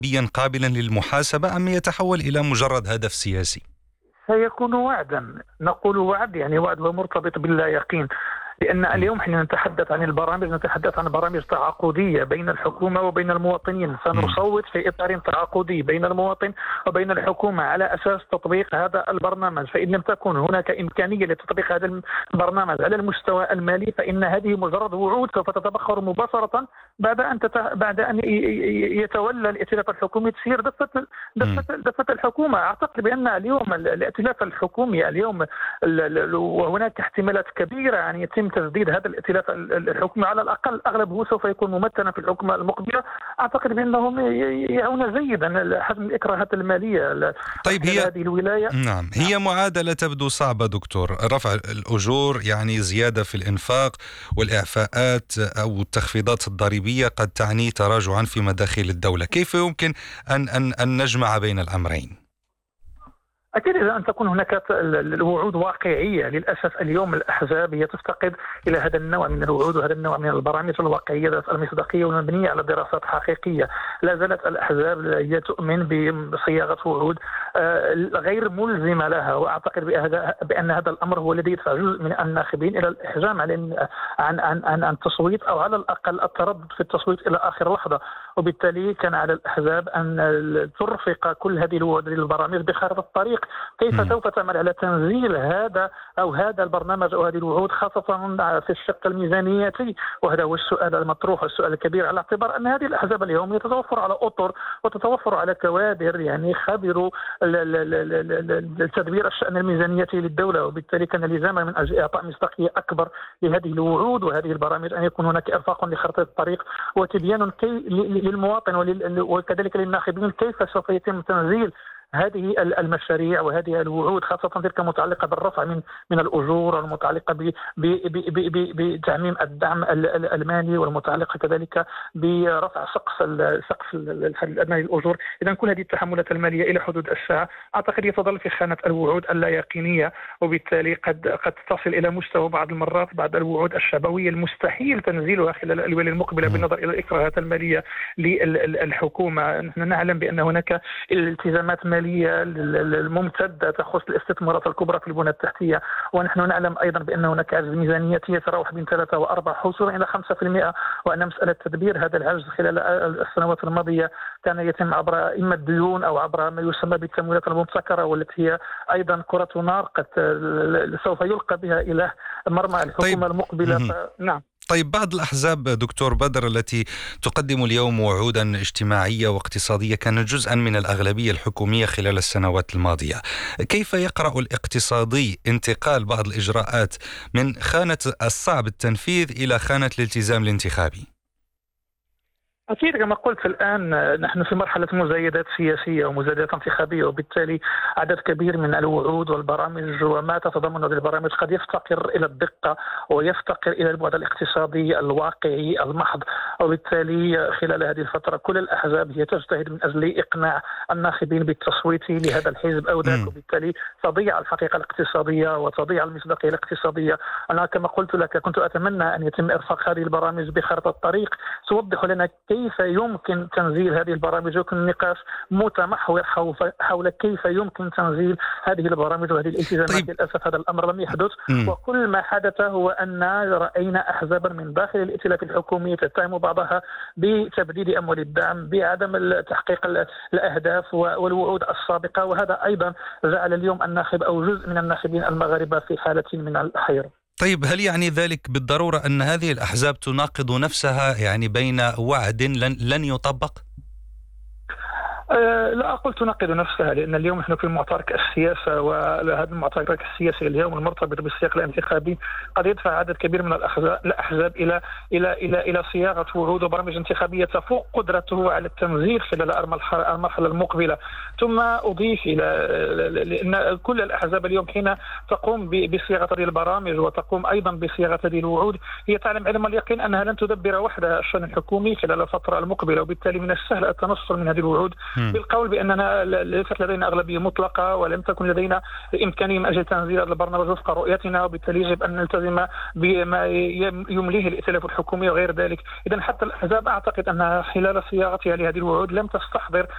قابلا للمحاسبة أم يتحول إلى مجرد هدف سياسي؟ سيكون وعدا، نقول وعد، يعني وعد ومرتبط باللا يقين. لأن اليوم حين نتحدث عن البرامج نتحدث عن برامج تعاقدية بين الحكومة وبين المواطنين، سنصوت في إطار تعاقدي بين المواطن وبين الحكومة على أساس تطبيق هذا البرنامج. فإن لم تكن هناك إمكانية لتطبيق هذا البرنامج على المستوى المالي فإن هذه مجرد وعود سوف تتبخر مباشرة بعد أن يتولى الائتلاف الحكومي تسير دفة الحكومة. أعتقد بأن اليوم الائتلاف الحكومي اليوم وهناك احتمالات كبيرة أن يتم تجديد هذا الائتلاف الحكومي، على الأقل أغلبه سوف يكون ممثلا في الحكومة المقبلة. أعتقد بأنهم يعون جيدا حجم الإكراهات المالية. طيب، هذه الولاية نعم، هي معادلة تبدو صعبة دكتور، رفع الأجور يعني زيادة في الإنفاق، والإعفاءات أو التخفيضات الضريبية قد تعني تراجعا في مداخيل الدولة. كيف يمكن أن نجمع بين الأمرين؟ أكيد إذا أن تكون هناك الوعود واقعية. للأسف اليوم الأحزاب هي تفتقد إلى هذا النوع من الوعود وهذا النوع من البرامج الواقعية ذات المصداقية والمبنية على دراسات حقيقية. لا زالت الأحزاب هي تؤمن بصياغة وعود غير ملزمة لها، وأعتقد بأن هذا الأمر هو الذي يدفع جزء من الناخبين إلى الإحجام عن التصويت، أو على الأقل التردد في التصويت إلى آخر لحظة. وبالتالي كان على الأحزاب أن ترفق كل هذه الوعود للبرامج بخارطة الطريق. كيف سوف تعمل على تنزيل هذا البرنامج أو هذه الوعود، خاصة في الشق الميزانياتي؟ وهذا هو السؤال المطروح والسؤال الكبير، على اعتبار أن هذه الأحزاب اليوم تتوفر على أطر وتتوفر على كوادر يعني خبروا التدبير الشأن الميزانياتي للدولة. وبالتالي كان لزاما من أجل إعطاء مصداقية أكبر لهذه الوعود وهذه البرامج أن يكون هناك إرفاق لخارطة الطريق وتبيان للمواطن وكذلك للناخبين كيف سوف يتم تنزيل هذه المشاريع وهذه الوعود، خاصة تلك المتعلقة بالرفع من الأجور، والمتعلقة بتعميم الدعم المالي، والمتعلقة كذلك برفع سقف الأدنى للأجور. إذا كل هذه التحملات المالية إلى حدود الساعة أعتقد يتظل في خانة الوعود اللا يقينية، وبالتالي قد تصل إلى مستوى بعض المرات بعض الوعود الشبوية المستحيل تنزيلها خلال الولاية المقبلة بالنظر إلى الإكراهات المالية للحكومة. نحن نعلم بأن هناك التزامات مالية الممتدة تخص الاستثمارات الكبرى في البنى التحتية، ونحن نعلم أيضا بأن هناك عجز ميزانياتي يتراوح بين 3 و4 حصولا إلى 5%، وأن مسألة تدبير هذا العجز خلال السنوات الماضية كان يتم عبر إما الديون أو عبر ما يسمى بالتمويلات المبتكرة، والتي هي أيضا كرة نار قد سوف يلقى بها إلى مرمى الحكومة المقبلة. نعم. طيب، بعض الأحزاب دكتور بدر التي تقدم اليوم وعودا اجتماعية واقتصادية كانت جزءا من الأغلبية الحكومية خلال السنوات الماضية، كيف يقرأ الاقتصادي انتقال بعض الإجراءات من خانة الصعب التنفيذ إلى خانة الالتزام الانتخابي؟ أكيد كما قلت الآن نحن في مرحلة مزايدات سياسية ومزايدات انتخابية، وبالتالي عدد كبير من الوعود والبرامج وما تتضمن هذه البرامج قد يفتقر إلى الدقة ويفتقر إلى البعد الاقتصادي الواقعي المحض. وبالتالي خلال هذه الفترة كل الأحزاب هي تجتهد من أجل إقناع الناخبين بالتصويت لهذا الحزب أو ذاك، وبالتالي تضيع الحقيقة الاقتصادية وتضيع المصداقية الاقتصادية. أنا كما قلت لك كنت أتمنى أن يتم إرفاق هذه البرامج بخارطة الطريق توضح لنا كيف يمكن تنزيل هذه البرامج، ويكون النقاش متمحور حول كيف يمكن تنزيل هذه البرامج وهذه الالتزامات. طيب. للأسف هذا الأمر لم يحدث، وكل ما حدث هو أن رأينا أحزابا من داخل الائتلاف الحكومي تتهم بعضها بتبديد أموال الدعم، بعدم تحقيق الأهداف والوعود السابقة، وهذا أيضا جعل اليوم الناخب أو جزء من الناخبين المغاربة في حالة من الحيرة. طيب، هل يعني ذلك بالضرورة أن هذه الأحزاب تناقض نفسها يعني بين وعد لن يطبق؟ لا أقول تناقض نفسها، لأن اليوم نحن في معترك السياسة، وهذا المعترك السياسي اليوم المرتبط بالسياق الانتخابي قد يدفع عدد كبير من الأحزاب إلى صياغة وعود وبرامج انتخابية تفوق قدرته على التنزيل خلال المرحلة المقبلة. ثم أضيف إلى أن كل الأحزاب اليوم حين تقوم بصياغة هذه البرامج وتقوم أيضا بصياغة هذه الوعود هي تعلم علم اليقين أنها لن تدبر وحدها الشأن الحكومي خلال الفترة المقبلة، وبالتالي من السهل التنصل من هذه الوعود بالقول بأننا ليست لدينا أغلبية مطلقة ولم تكن لدينا إمكانية من أجل تنزيل هذا البرنامج وفق رؤيتنا، وبالتالي يجب أن نلتزم بما يمليه الائتلاف الحكومي وغير ذلك. إذن حتى الأحزاب أعتقد أنها خلال صياغتها لهذه الوعود لم تستحضر